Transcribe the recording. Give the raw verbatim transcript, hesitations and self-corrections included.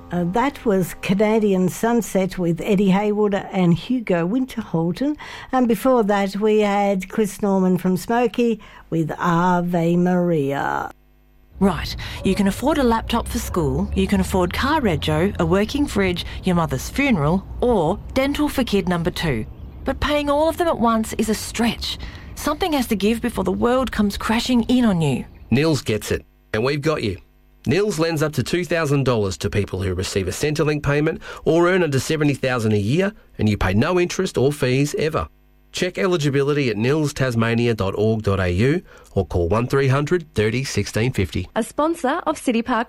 Uh, that was Canadian Sunset with Eddie Hayward and Hugo Winterhalter. And before that, we had Chris Norman from Smokey with Ave Maria. Right, you can afford a laptop for school, you can afford car rego, a working fridge, your mother's funeral, or dental for kid number two. But paying all of them at once is a stretch. Something has to give before the world comes crashing in on you. Nils gets it, and we've got you. Nils lends up to two thousand dollars to people who receive a Centrelink payment or earn under seventy thousand dollars a year, and you pay no interest or fees ever. Check eligibility at nils tasmania dot org dot a u or call one three hundred thirty sixteen fifty. A sponsor of City Park